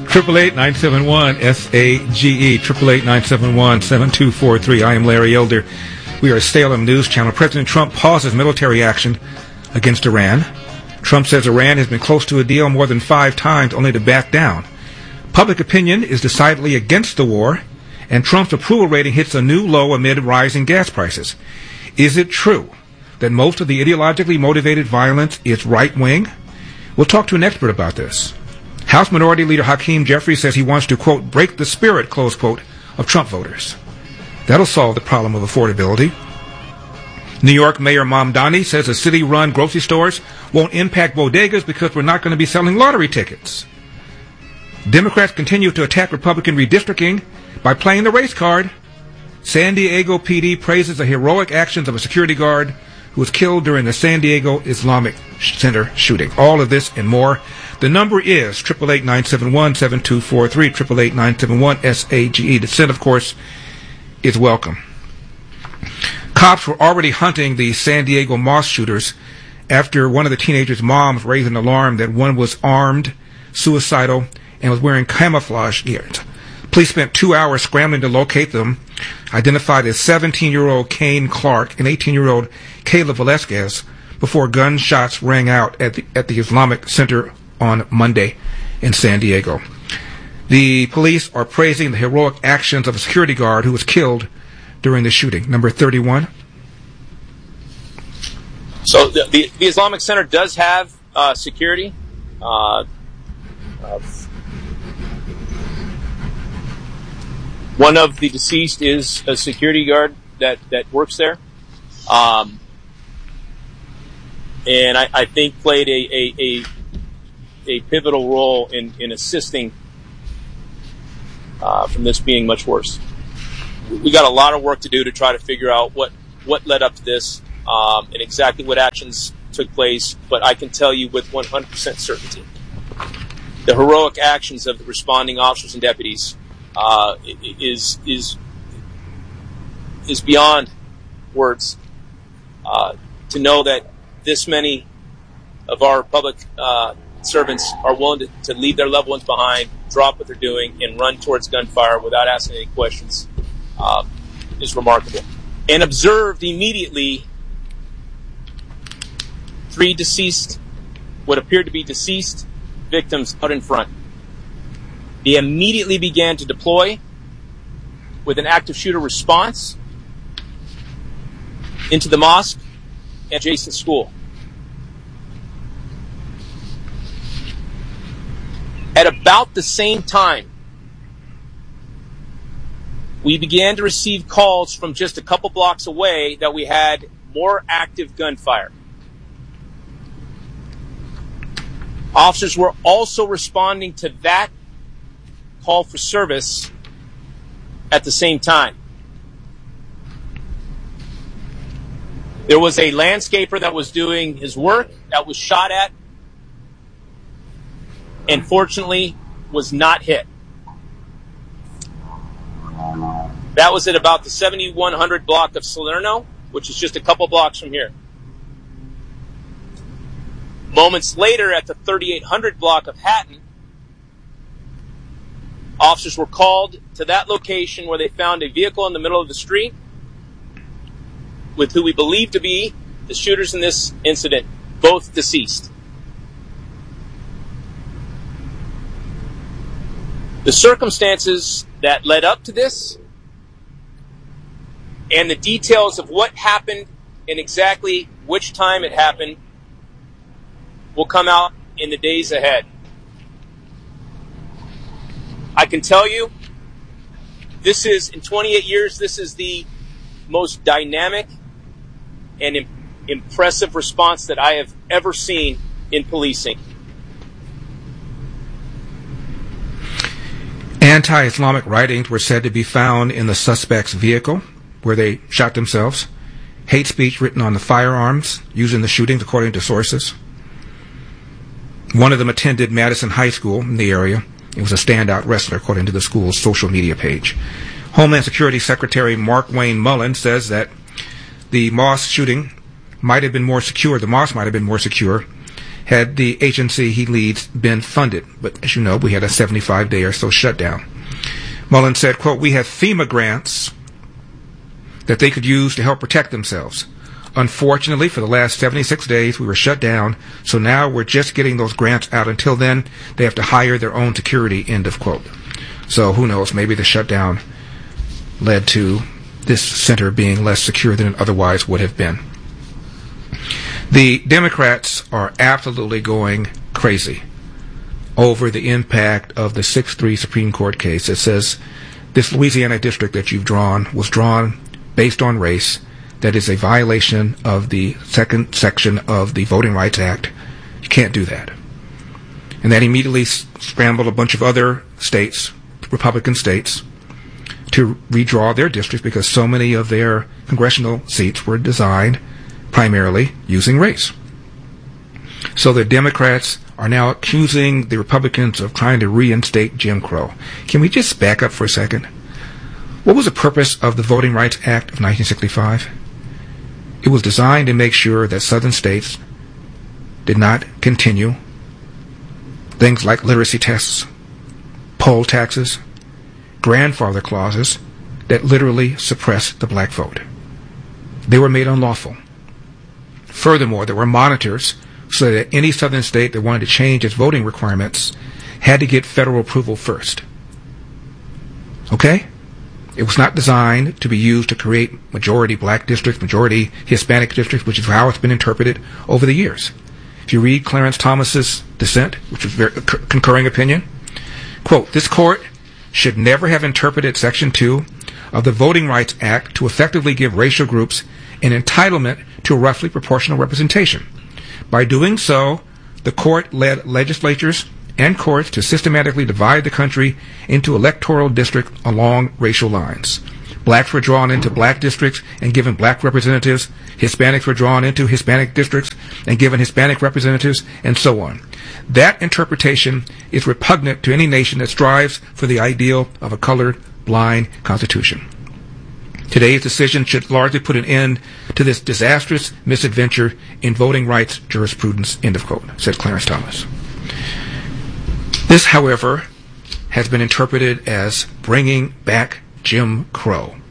888-971-SAGE, 888-971-7243. I am Larry Elder. We are a Salem News Channel. President Trump pauses military action against Iran. Trump says Iran has been close to a deal more than 5 times, only to back down. Public opinion is decidedly against the war, and Trump's approval rating hits a new low amid rising gas prices. Is it true that most of the ideologically motivated violence is right-wing? We'll talk to an expert about this. House Minority Leader Hakeem Jeffries says he wants to, quote, break the spirit, close quote, of Trump voters. That'll solve the problem of affordability. New York Mayor Mamdani says the city-run grocery stores won't impact bodegas because we're not going to be selling lottery tickets. Democrats continue to attack Republican redistricting by playing the race card. San Diego PD praises the heroic actions of a security guard who was killed during the San Diego Islamic Center shooting. All of this and more. The number is 888-971-7243, 888-971-SAGE. Dissent, of course, is welcome. Cops were already hunting the San Diego mosque shooters after one of the teenagers' moms raised an alarm that one was armed, suicidal, and was wearing camouflage gear. Police spent 2 hours scrambling to locate them, identified as 17-year-old Kane Clark and 18-year-old Kayla Velasquez, before gunshots rang out at the Islamic Center on Monday in San Diego. The police are praising the heroic actions of a security guard who was killed during the shooting. Number 31. So the Islamic Center does have security. One of the deceased is a security guard that works there. And I think played a pivotal role in assisting from this being much worse. We got a lot of work to do to try to figure out what led up to this and exactly what actions took place, but I can tell you with 100% certainty the heroic actions of the responding officers and deputies is beyond words. To know that this many of our public servants are willing to leave their loved ones behind, drop what they're doing, and run towards gunfire without asking any questions is remarkable. And observed immediately 3 deceased, what appeared to be deceased victims out in front. They immediately began to deploy with an active shooter response into the mosque and adjacent school. At about the same time, we began to receive calls from just a couple blocks away that we had more active gunfire. Officers were also responding to that call for service at the same time. There was a landscaper that was doing his work that was shot at and fortunately was not hit. That was at about the 7100 block of Salerno, which is just a couple blocks from here. Moments later, at the 3800 block of Hatton, officers were called to that location where they found a vehicle in the middle of the street with who we believe to be the shooters in this incident, both deceased. The circumstances that led up to this and the details of what happened and exactly which time it happened will come out in the days ahead. I can tell you, this is, in 28 years, this is the most dynamic and impressive response that I have ever seen in policing. Anti-Islamic writings were said to be found in the suspect's vehicle, where they shot themselves. Hate speech written on the firearms used in the shootings, according to sources. One of them attended Madison High School in the area. He was a standout wrestler, according to the school's social media page. Homeland Security Secretary Mark Wayne Mullen says that the mosque shooting might have been more secure. The mosque might have been more secure had the agency he leads been funded. But as you know, we had a 75-day or so shutdown. Mullen said, quote, "We have FEMA grants that they could use to help protect themselves. Unfortunately, for the last 76 days, we were shut down, so now we're just getting those grants out. Until then, they have to hire their own security," end of quote. So who knows, maybe the shutdown led to this center being less secure than it otherwise would have been. The Democrats are absolutely going crazy over the impact of the 6-3 Supreme Court case that says this Louisiana district that you've drawn was drawn based on race. That is a violation of the second section of the Voting Rights Act. You can't do that. And that immediately scrambled a bunch of other states, Republican states, to redraw their districts because so many of their congressional seats were designed primarily using race. So the Democrats are now accusing the Republicans of trying to reinstate Jim Crow. Can we just back up for a second? What was the purpose of the Voting Rights Act of 1965? It was designed to make sure that southern states did not continue things like literacy tests, poll taxes, grandfather clauses that literally suppressed the black vote. They were made unlawful. Furthermore, there were monitors so that any southern state that wanted to change its voting requirements had to get federal approval first. Okay? It was not designed to be used to create majority black districts, majority Hispanic districts, which is how it's been interpreted over the years. If you read Clarence Thomas's dissent, which was a very concurring opinion, quote, "This court should never have interpreted Section 2 of the Voting Rights Act to effectively give racial groups an entitlement to a roughly proportional representation. By doing so, the court led legislatures and courts to systematically divide the country into electoral districts along racial lines. Blacks were drawn into black districts and given black representatives. Hispanics were drawn into Hispanic districts and given Hispanic representatives, and so on. That interpretation is repugnant to any nation that strives for the ideal of a colored, blind constitution. Today's decision should largely put an end to this disastrous misadventure in voting rights jurisprudence," end of quote, said Clarence Thomas. This, however, has been interpreted as bringing back Jim Crow.